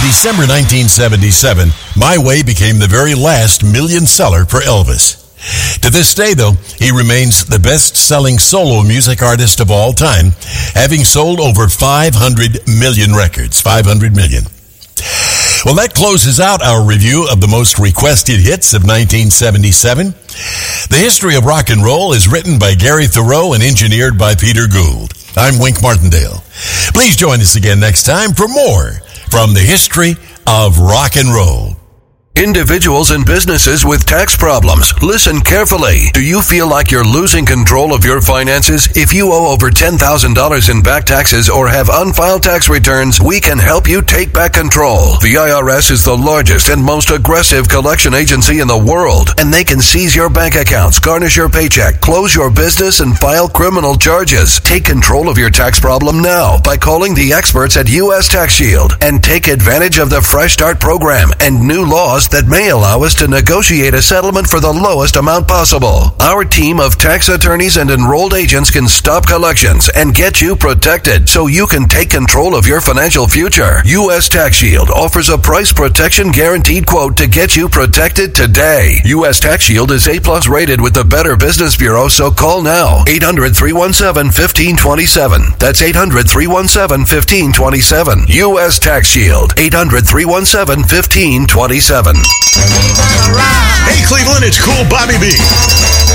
December 1977, My Way became the very last million seller for Elvis. To this day, though, he remains the best-selling solo music artist of all time, having sold over 500 million records. 500 million. Well, that closes out our review of the most requested hits of 1977. The History of Rock and Roll is written by Gary Thoreau and engineered by Peter Gould. I'm Wink Martindale. Please join us again next time for more from the History of Rock and Roll. Individuals and businesses with tax problems, listen carefully. Do you feel like you're losing control of your finances? If you owe over $10,000 in back taxes or have unfiled tax returns, we can help you take back control. The IRS is the largest and most aggressive collection agency in the world, and they can seize your bank accounts, garnish your paycheck, close your business, and file criminal charges. Take control of your tax problem now by calling the experts at U.S. Tax Shield and take advantage of the Fresh Start program and new laws that may allow us to negotiate a settlement for the lowest amount possible. Our team of tax attorneys and enrolled agents can stop collections and get you protected so you can take control of your financial future. U.S. Tax Shield offers a price protection guaranteed quote to get you protected today. U.S. Tax Shield is A+ rated with the Better Business Bureau, so call now. 800-317-1527. That's 800-317-1527. U.S. Tax Shield. 800-317-1527. Hey Cleveland, it's Cool Bobby B.